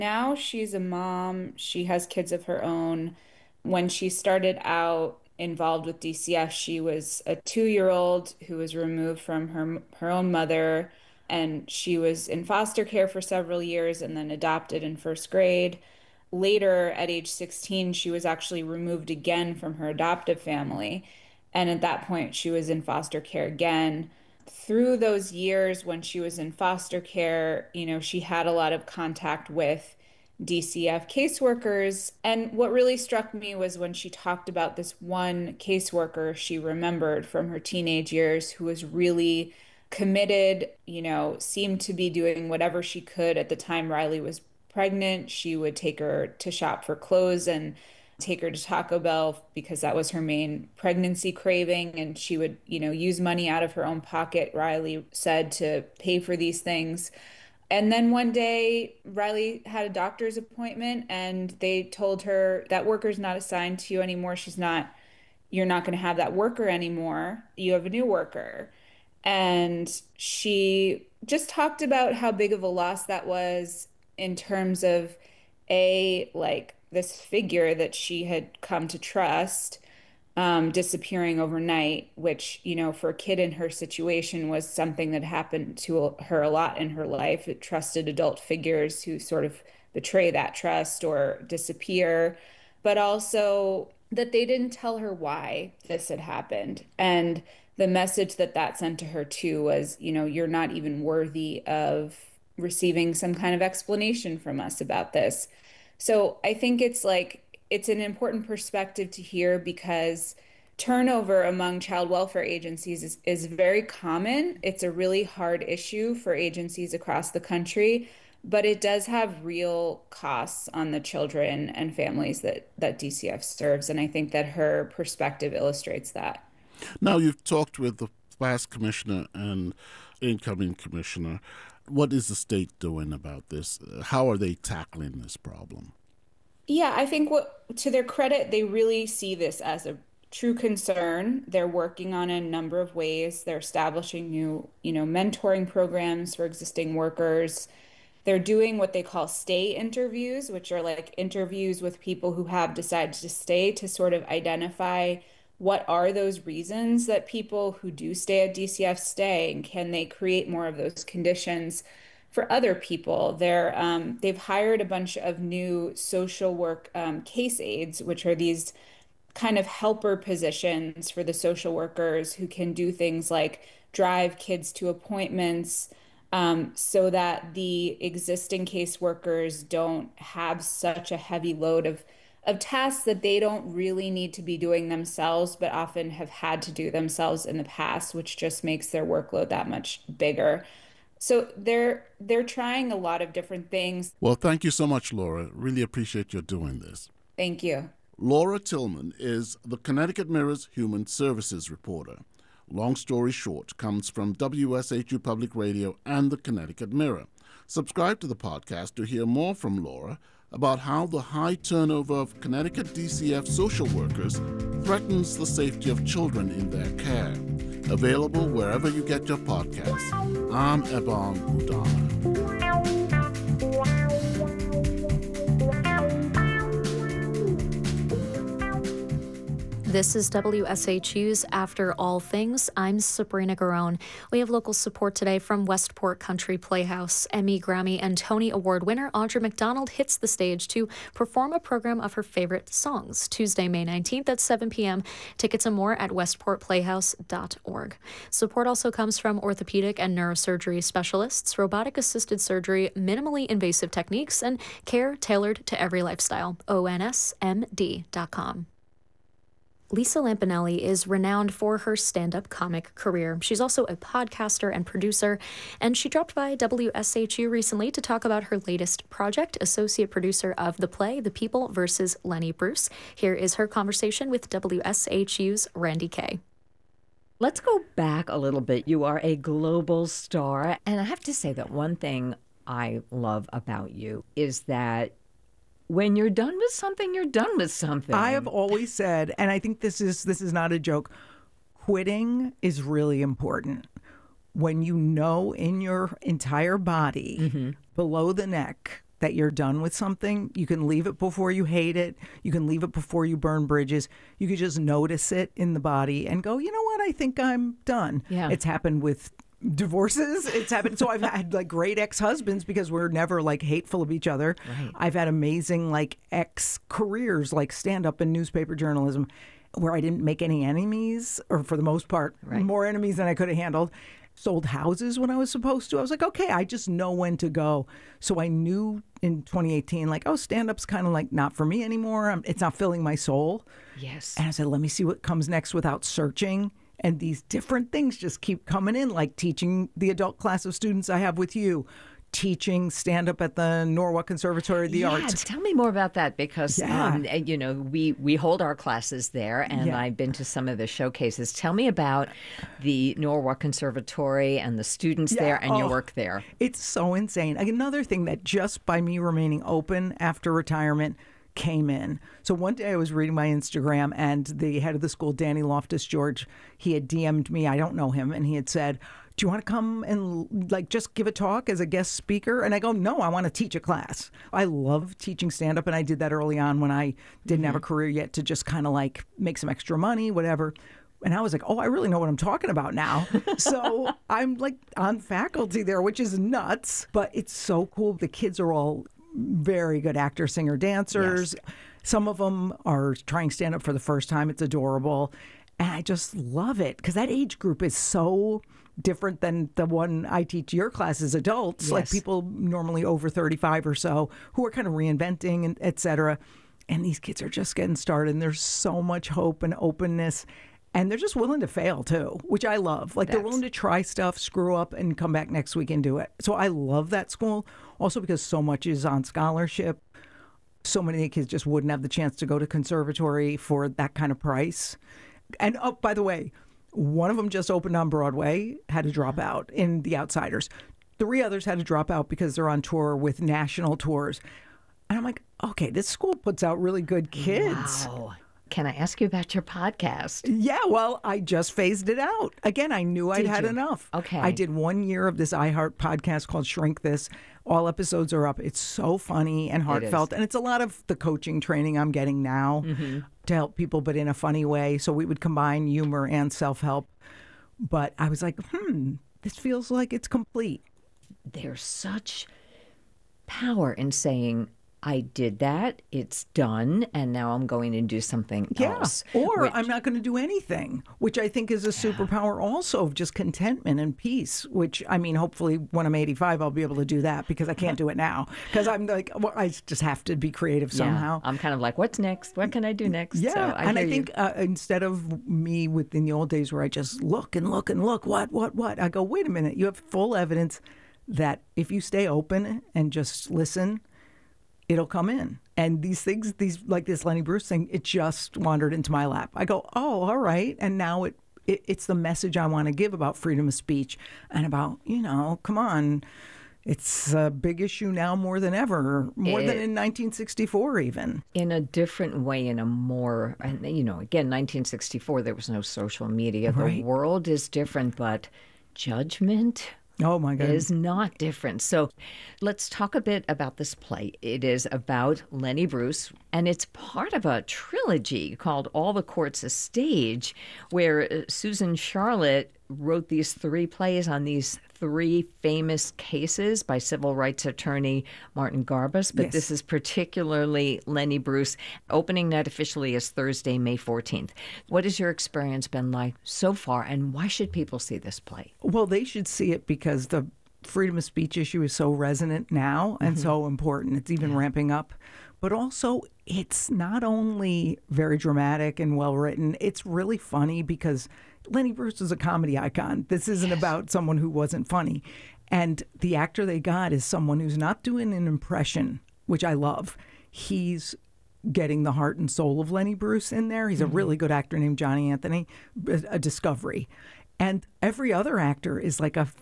Now she's a mom. She has kids of her own. When she started out involved with DCF, she was a 2-year-old who was removed from her own mother, and she was in foster care for several years and then adopted in first grade. Later, at age 16, she was actually removed again from her adoptive family. And at that point, she was in foster care again. Through those years when she was in foster care, she had a lot of contact with DCF caseworkers. And what really struck me was when she talked about this one caseworker she remembered from her teenage years who was really committed, seemed to be doing whatever she could. At the time Riley was pregnant, she would take her to shop for clothes and take her to Taco Bell because that was her main pregnancy craving. And she would, use money out of her own pocket, Riley said, to pay for these things. And then one day, Riley had a doctor's appointment and they told her that worker's not assigned to you anymore. You're not going to have that worker anymore. You have a new worker. And she just talked about how big of a loss that was in terms of like this figure that she had come to trust, disappearing overnight, which, for a kid in her situation was something that happened to her a lot in her life. It trusted adult figures who sort of betray that trust or disappear, but also that they didn't tell her why this had happened. And the message that that sent to her too was, you're not even worthy of receiving some kind of explanation from us about this. So I think it's an important perspective to hear because turnover among child welfare agencies is very common. It's a really hard issue for agencies across the country, but it does have real costs on the children and families that DCF serves. And I think that her perspective illustrates that. Now, you've talked with the past commissioner and incoming commissioner. What is the state doing about this? How are they tackling this problem? Yeah, I think to their credit, they really see this as a true concern. They're working on a number of ways. They're establishing new, mentoring programs for existing workers. They're doing what they call stay interviews, which are like interviews with people who have decided to stay to sort of identify what are those reasons that people who do stay at DCF stay, and can they create more of those conditions for other people. They've hired a bunch of new social work case aides, which are these kind of helper positions for the social workers who can do things like drive kids to appointments, so that the existing caseworkers don't have such a heavy load of tasks that they don't really need to be doing themselves, but often have had to do themselves in the past, which just makes their workload that much bigger. So they're trying a lot of different things. Well, thank you so much, Laura. Really appreciate your doing this. Thank you. Laura Tillman is the Connecticut Mirror's Human Services reporter. Long Story Short comes from WSHU Public Radio and the Connecticut Mirror. Subscribe to the podcast to hear more from Laura about how the high turnover of Connecticut DCF social workers threatens the safety of children in their care. Available wherever you get your podcasts. I'm Ebon Udana. This is WSHU's After All Things. I'm Sabrina Garone. We have local support today from Westport Country Playhouse. Emmy, Grammy, and Tony Award winner Audra McDonald hits the stage to perform a program of her favorite songs, Tuesday, May 19th at 7 p.m. Tickets and more at westportplayhouse.org. Support also comes from orthopedic and neurosurgery specialists, robotic-assisted surgery, minimally invasive techniques, and care tailored to every lifestyle. ONSMD.com. Lisa Lampanelli is renowned for her stand-up comic career. She's also a podcaster and producer, and she dropped by WSHU recently to talk about her latest project, associate producer of the play The People versus Lenny Bruce. Here is her conversation with WSHU's Randy Kay. Let's go back a little bit. You are a global star, and I have to say that one thing I love about you is that when you're done with something, you're done with something. I have always said, and I think this is not a joke, quitting is really important. When you know in your entire body, below the neck, that you're done with something. You can leave it before you hate it. You can leave it before you burn bridges. You can just notice it in the body and go, you know what? I think I'm done. Yeah. It's happened with divorces. It's happened. So I've had like great ex-husbands because we're never like hateful of each other. Right. I've had amazing like ex-careers like stand-up and newspaper journalism where I didn't make any enemies, or for the most part, more enemies than I could have handled. Sold houses when I was supposed to. I was like, okay, I just know when to go. So I knew in 2018, like, oh, stand-up's kind of like not for me anymore. It's not filling my soul. Yes. And I said, let me see what comes next without searching. And these different things just keep coming in, like teaching the adult class of students I have with you, teaching stand-up at the Norwalk Conservatory of the Arts. Tell me more about that, because you know, we hold our classes there, and I've been to some of the showcases. Tell me about the Norwalk Conservatory and the students there and your work there. It's so insane. Another thing that just by me remaining open after retirement came in. So one day I was reading my Instagram, and the head of the school, Danny Loftus-George, he had DM'd me. I don't know him. And he had said, do you want to come and like just give a talk as a guest speaker? And I go, no, I want to teach a class. I love teaching stand-up, and I did that early on when I didn't have a career yet, to just kind of like make some extra money, whatever. And I was like, oh, I really know what I'm talking about now. So I'm like on faculty there, which is nuts, but it's so cool. The kids are all very good actors, singer, dancers. Yes. Some of them are trying stand-up for the first time. It's adorable. And I just love it because that age group is so different than the one I teach your class as adults, like people normally over 35 or so who are kind of reinventing and et cetera. And these kids are just getting started, and there's so much hope and openness. And they're just willing to fail, too, which I love. Like, they're willing to try stuff, screw up, and come back next week and do it. So I love that school. Also because so much is on scholarship. So many kids just wouldn't have the chance to go to conservatory for that kind of price. And, oh, by the way, one of them just opened on Broadway, had to drop out in The Outsiders. 3 others had to drop out because they're on tour with national tours. And I'm like, okay, this school puts out really good kids. Wow. Can I ask you about your podcast? Yeah, well, I just phased it out. Again, I knew I'd had enough. Okay. I did 1 year of this iHeart podcast called Shrink This. All episodes are up. It's so funny and heartfelt. And it's a lot of the coaching training I'm getting now to help people, but in a funny way. So we would combine humor and self-help. But I was like, this feels like it's complete. There's such power in saying, I did that, it's done, and now I'm going to do something else. Or I'm not going to do anything, which I think is a superpower also of just contentment and peace, which, I mean, hopefully when I'm 85, I'll be able to do that because I can't do it now. Because I'm like, well, I just have to be creative somehow. I'm kind of like, what's next? What can I do next? Yeah, so I think instead of me within the old days where I just look and look and look, what? I go, wait a minute, you have full evidence that if you stay open and just listen, it'll come in. And these things, like this Lenny Bruce thing, it just wandered into my lap. I go, oh, all right. And now it's the message I want to give about freedom of speech and about, come on. It's a big issue now more than ever, more than in 1964 even. In a different way, in a more, again, 1964, there was no social media. Right. The world is different, but judgment... Oh, my God. Is not different. So let's talk a bit about this play. It is about Lenny Bruce, and it's part of a trilogy called All the Courts a Stage, where Susan Charlotte wrote these 3 plays on these 3 famous cases by civil rights attorney Martin Garbus. But this is particularly Lenny Bruce. Opening night officially is Thursday, May 14th. What has your experience been like so far, and why should people see this play? Well, they should see it because the freedom of speech issue is so resonant now and so important. It's even ramping up. But also, it's not only very dramatic and well-written, it's really funny because Lenny Bruce is a comedy icon. This isn't about someone who wasn't funny. And the actor they got is someone who's not doing an impression, which I love. He's getting the heart and soul of Lenny Bruce in there. He's a really good actor named Johnny Anthony, a discovery. And every other actor is like a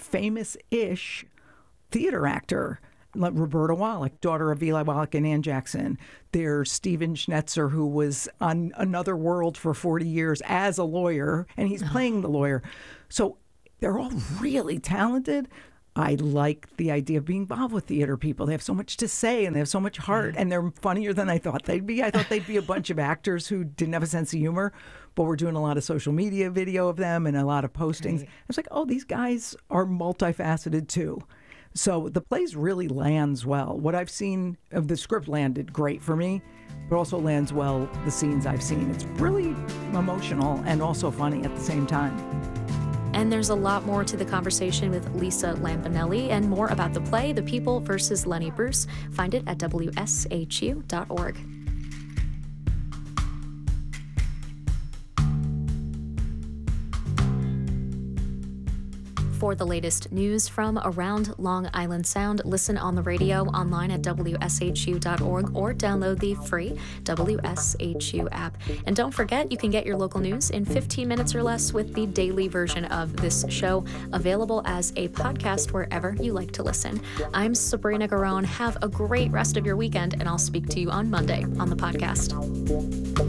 famous-ish theater actor. Like Roberta Wallach, daughter of Eli Wallach and Ann Jackson. There's Stephen Schnetzer, who was on Another World for 40 years as a lawyer, and he's playing the lawyer. So they're all really talented. I like the idea of being involved with theater people. They have so much to say and they have so much heart, and they're funnier than I thought they'd be. I thought they'd be a bunch of actors who didn't have a sense of humor, but we're doing a lot of social media video of them and a lot of postings. Right. It's like, oh, these guys are multifaceted too. So the plays really lands well. What I've seen of the script landed great for me, but also lands well the scenes I've seen. It's really emotional and also funny at the same time. And there's a lot more to the conversation with Lisa Lampanelli and more about the play, The People versus Lenny Bruce. Find it at WSHU.org. For the latest news from around Long Island Sound, listen on the radio, online at WSHU.org, or download the free WSHU app. And don't forget, you can get your local news in 15 minutes or less with the daily version of this show, available as a podcast wherever you like to listen. I'm Sabrina Garone. Have a great rest of your weekend, and I'll speak to you on Monday on the podcast.